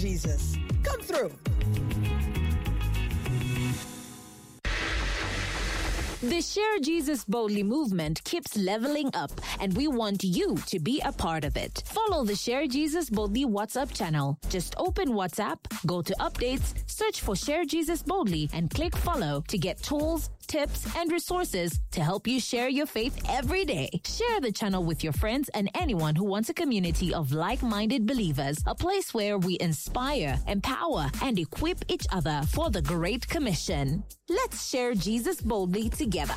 Jesus. Come through. The Share Jesus Boldly movement keeps leveling up, and we want you to be a part of it. Follow the Share Jesus Boldly WhatsApp channel. Just open WhatsApp, go to updates, search for Share Jesus Boldly, and click follow to get tools, tips, and resources to help you share your faith every day. Share the channel with your friends and anyone who wants a community of like-minded believers, a place where we inspire, empower, and equip each other for the Great Commission. Let's share Jesus boldly together.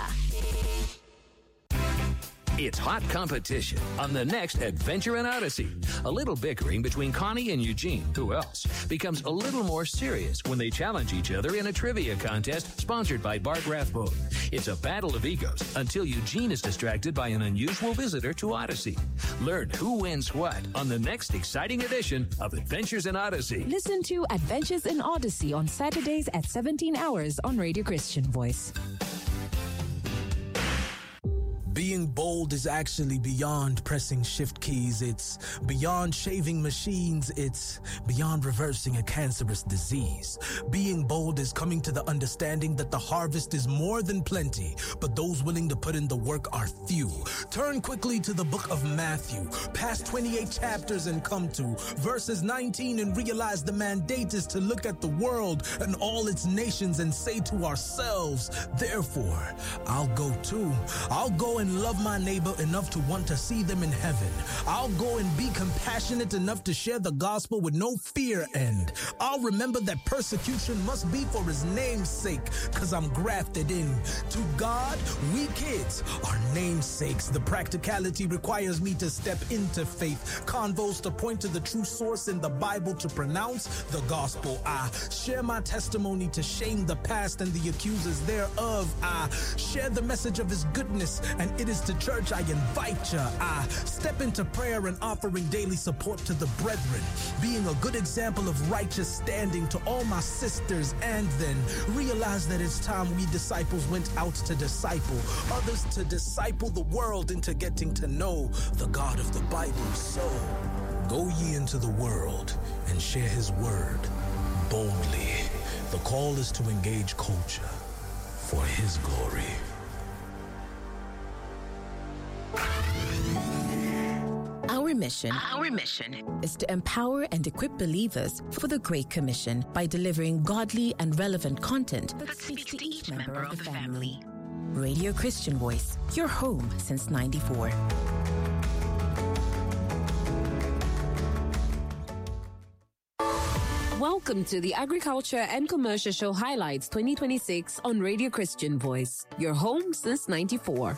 It's hot competition on the next Adventure in Odyssey. A little bickering between Connie and Eugene, who else, becomes a little more serious when they challenge each other in a trivia contest sponsored by Bart Rathbone. It's a battle of egos until Eugene is distracted by an unusual visitor to Odyssey. Learn who wins what on the next exciting edition of Adventures in Odyssey. Listen to Adventures in Odyssey on Saturdays at 17 hours on Radio Christian Voice. Being bold is actually beyond pressing shift keys. It's beyond shaving machines. It's beyond reversing a cancerous disease. Being bold is coming to the understanding that the harvest is more than plenty, but those willing to put in the work are few. Turn quickly to the book of Matthew, past 28 chapters and come to verses 19 and realize the mandate is to look at the world and all its nations and say to ourselves, therefore, I'll go too. I'll go and love my neighbor enough to want to see them in heaven. I'll go and be compassionate enough to share the gospel with no fear, and I'll remember that persecution must be for his name's sake, cause I'm grafted in. To God, we kids are namesakes. The practicality requires me to step into faith. Convos to point to the true source in the Bible to pronounce the gospel. I share my testimony to shame the past and the accusers thereof. I share the message of his goodness, and it is to church I invite ya. I step into prayer and offering daily support to the brethren, being a good example of righteous standing to all my sisters, and then realize that it's time we disciples went out to disciple others, to disciple the world into getting to know the God of the Bible. So go ye into the world and share his word boldly. The call is to engage culture for his glory. Our mission is to empower and equip believers for the Great Commission by delivering godly and relevant content that speaks to each member of the family. Radio Christian Voice, your home since '94. Welcome to the Agriculture and Commercial Show Highlights 2026 on Radio Christian Voice, your home since '94.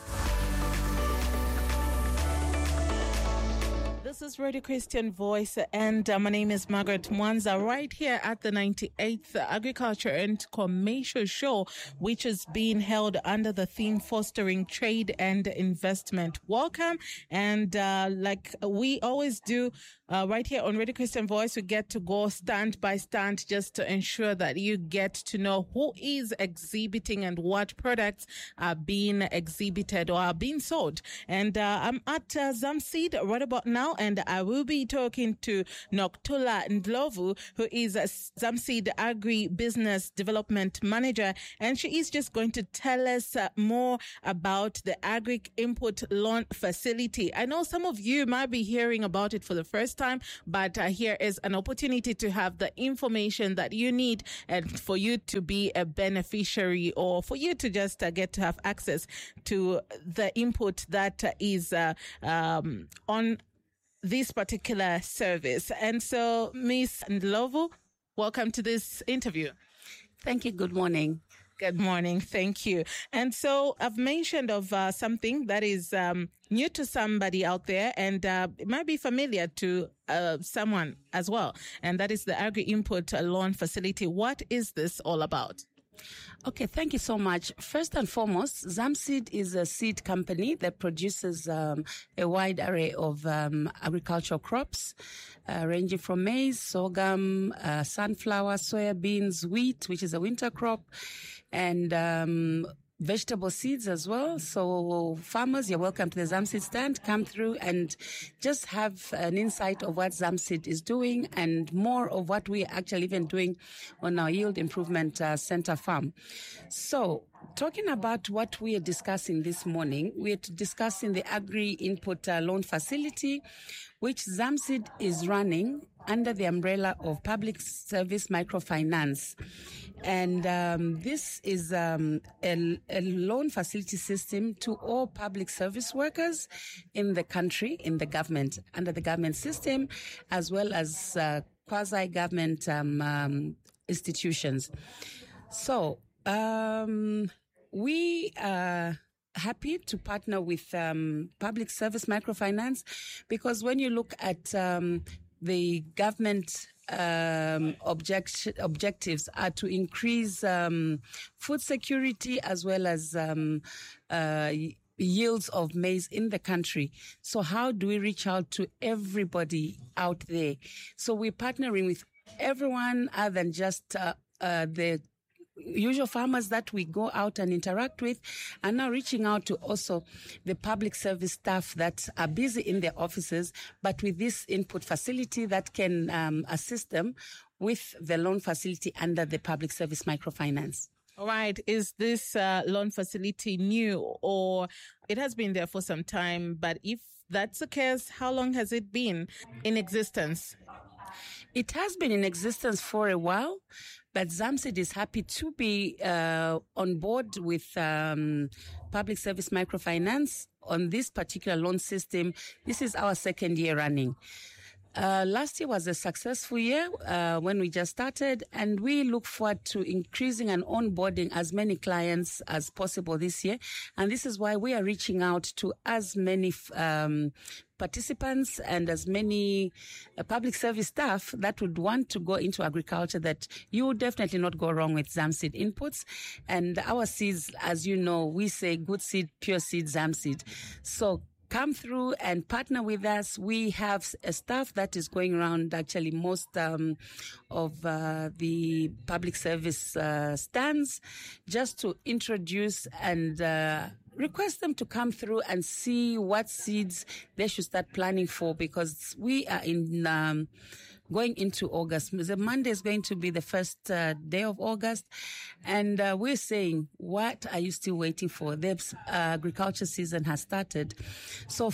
This is Radio Christian Voice, and my name is Margaret Mwanza, right here at the 98th Agriculture and Commercial Show, which is being held under the theme Fostering Trade and Investment. Welcome, and like we always do, right here on Radio Christian Voice, we get to go stand by stand just to ensure that you get to know who is exhibiting and what products are being exhibited or are being sold. And I'm at Zamseed right about now, and I will be talking to Nokuthula Ndlovu, who is a Zamseed Agri Business Development Manager, and she is just going to tell us more about the Agri Input Loan Facility. I know some of you might be hearing about it for the first time, but here is an opportunity to have the information that you need and for you to be a beneficiary, or for you to just get to have access to the input that is on this particular service. And so, Ms. Ndlovu, welcome to this interview. Thank you. Good morning. Good morning. Thank you. And so I've mentioned of something that is new to somebody out there, and it might be familiar to someone as well, and that is the Agri Input Loan Facility. What is this all about? Okay, thank you so much. First and foremost, Zamseed is a seed company that produces a wide array of agricultural crops, ranging from maize, sorghum, sunflower, soya beans, wheat, which is a winter crop, and vegetable seeds as well. So farmers, you're welcome to the Zamseed stand. Come through and just have an insight of what Zamseed is doing and more of what we're actually even doing on our Yield Improvement Center farm. So talking about what we are discussing this morning, we're discussing the Agri Input Loan Facility, which Zamseed is running under the umbrella of Public Service Microfinance. And this is a loan facility system to all public service workers in the country, in the government, under the government system, as well as quasi-government institutions. So we are happy to partner with Public Service Microfinance, because when you look at the government objectives are to increase food security as well as yields of maize in the country. So how do we reach out to everybody out there? So we're partnering with everyone other than just the usual farmers that we go out and interact with, and now reaching out to also the public service staff that are busy in their offices, but with this input facility that can assist them with the loan facility under the Public Service Microfinance. All right. Is this loan facility new, or it has been there for some time? But if that's the case, how long has it been in existence? It has been in existence for a while, but Zamseed is happy to be on board with Public Service Microfinance on this particular loan system. This is our second year running. Last year was a successful year when we just started, and we look forward to increasing and onboarding as many clients as possible this year. And this is why we are reaching out to as many participants and as many public service staff that would want to go into agriculture, that you would definitely not go wrong with Zamseed inputs. And our seeds, as you know, we say good seed, pure seed, Zamseed. So come through and partner with us. We have a staff that is going around actually most of the public service stands, just to introduce and request them to come through and see what seeds they should start planning for, because we are in going into August. The Monday is going to be the first day of August, and we're saying, what are you still waiting for? The agriculture season has started. So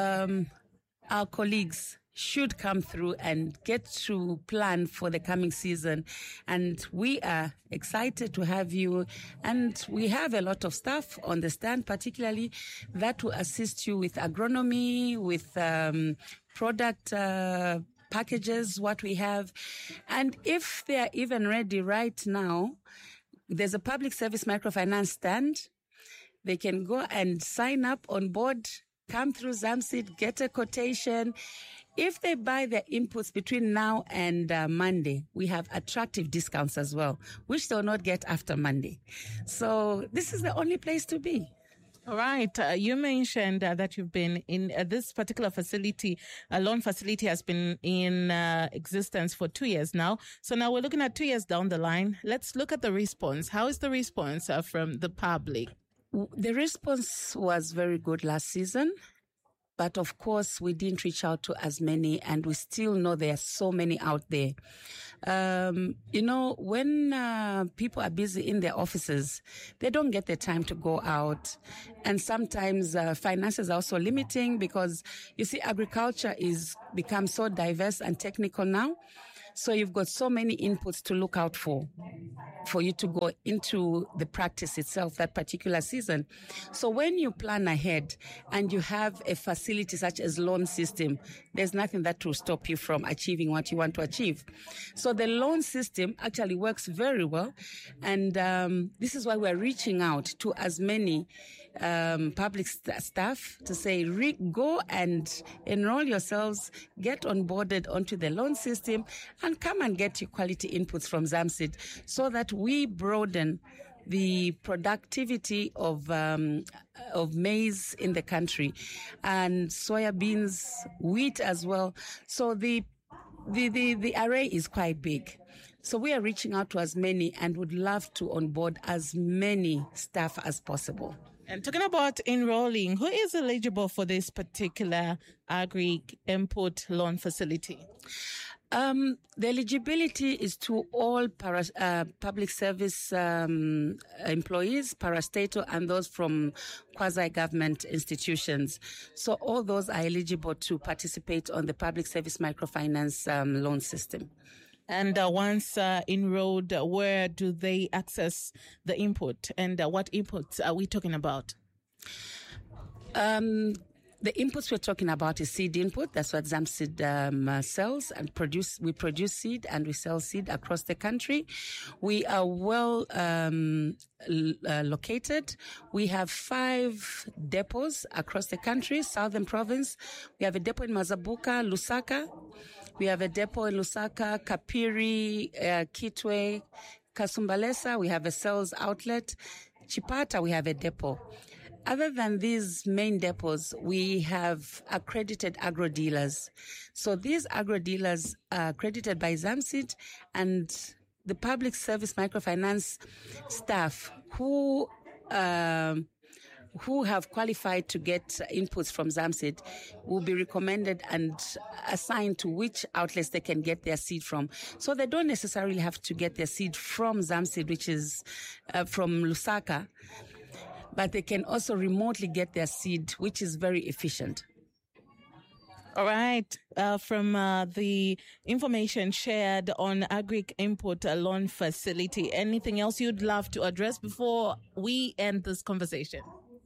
our colleagues should come through and get to plan for the coming season. And we are excited to have you. And we have a lot of staff on the stand, particularly that will assist you with agronomy, with product packages, what we have. And if they are even ready right now, there's a Public Service Microfinance stand. They can go and sign up on board, come through Zamseed, get a quotation. If they buy their inputs between now and Monday, we have attractive discounts as well, which they'll not get after Monday. So this is the only place to be. All right. You mentioned that you've been in this particular facility. A loan facility has been in existence for 2 years now. So now we're looking at 2 years down the line. Let's look at the response. How is the response from the public? The response was very good last season. But of course, we didn't reach out to as many, and we still know there are so many out there. When people are busy in their offices, they don't get the time to go out. And sometimes finances are also limiting, because you see, agriculture is become so diverse and technical now. So you've got so many inputs to look out for you to go into the practice itself that particular season. So when you plan ahead and you have a facility such as loan system, there's nothing that will stop you from achieving what you want to achieve. So the loan system actually works very well. And this is why we're reaching out to as many public staff to say, go and enroll yourselves, get onboarded onto the loan system, and come and get your quality inputs from Zamseed, so that we broaden the productivity of maize in the country, and soya beans, wheat as well. So the The array is quite big. So we are reaching out to as many and would love to onboard as many staff as possible. And talking about enrolling, who is eligible for this particular agri-input loan facility? The eligibility is to all public service employees, parastatal, and those from quasi-government institutions. So all those are eligible to participate on the public service microfinance loan system. And once enrolled, where do they access the input? And what inputs are we talking about? The inputs we're talking about is seed input. That's what ZAMSeed sells and produce. We produce seed and we sell seed across the country. We are well located. We have 5 depots across the country, Southern Province. We have a depot in Mazabuka, Lusaka. We have a depot in Lusaka, Kapiri, Kitwe, Kasumbalesa. We have a sales outlet. Chipata, we have a depot. Other than these main depots, we have accredited agro dealers. So these agro dealers are accredited by ZAMSeed, and the public service microfinance staff who have qualified to get inputs from ZAMSeed will be recommended and assigned to which outlets they can get their seed from. So they don't necessarily have to get their seed from ZAMSeed, which is from Lusaka, but they can also remotely get their seed, which is very efficient. All right. From the information shared on agri-input loan facility, anything else you'd love to address before we end this conversation?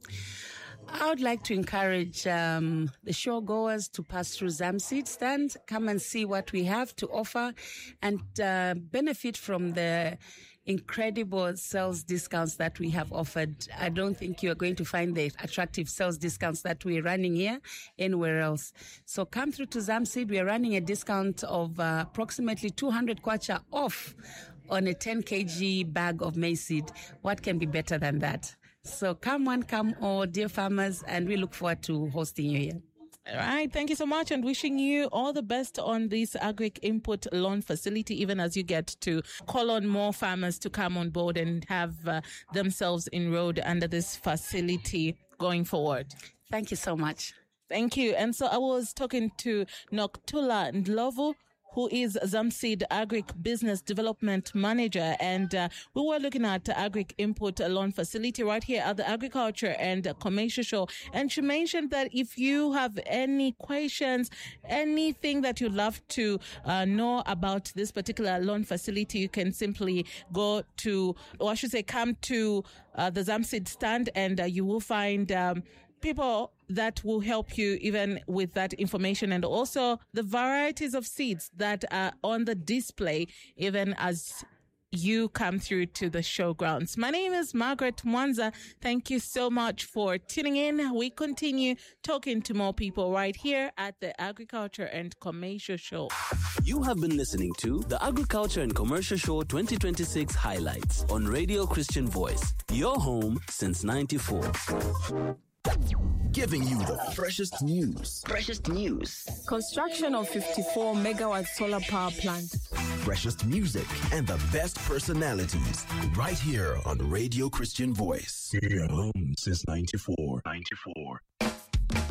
I would like to encourage the show goers to pass through ZAMSeed stand, come and see what we have to offer, and benefit from the incredible sales discounts that we have offered. I don't think you are going to find the attractive sales discounts that we're running here anywhere else. So come through to ZAMSeed. We are running a discount of approximately 200 kwacha off on a 10 kg bag of maize seed. What can be better than that? So come one, come all, dear farmers, and we look forward to hosting you here. All right. Thank you so much, and wishing you all the best on this agri-input loan facility, even as you get to call on more farmers to come on board and have themselves enrolled under this facility going forward. Thank you so much. Thank you. And so I was talking to Noktula Ndlovu, who is ZAMSeed Agri-Business Development Manager. And we were looking at the agri-input loan facility right here at the Agriculture and Commercial Show. And she mentioned that if you have any questions, anything that you'd love to know about this particular loan facility, you can simply go to, or I should say, come to the ZAMSeed stand, and you will find people that will help you even with that information, and also the varieties of seeds that are on the display even as you come through to the showgrounds. My name is Margaret Mwanza. Thank you so much for tuning in. We continue talking to more people right here at the Agriculture and Commercial Show. You have been listening to the Agriculture and Commercial Show 2026 highlights on Radio Christian Voice, your home since 94. Giving you the freshest news. Construction of 54 megawatt solar power plant. Freshest music and the best personalities. Right here on Radio Christian Voice. Your home since 94.